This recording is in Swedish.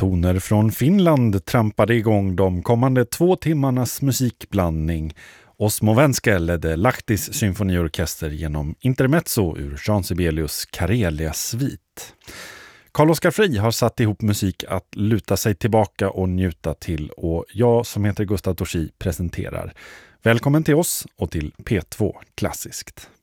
Toner från Finland trampade igång de kommande 2 timmarnas musikblandning. Osmo Venske ledde Lahtis symfoniorkester genom intermezzo ur Jean Sibelius Karelia-svit. Carl-Oskar Fri har satt ihop musik att luta sig tillbaka och njuta till, och jag som heter Gustav Dorsi presenterar. Välkommen till oss och till P2 Klassiskt.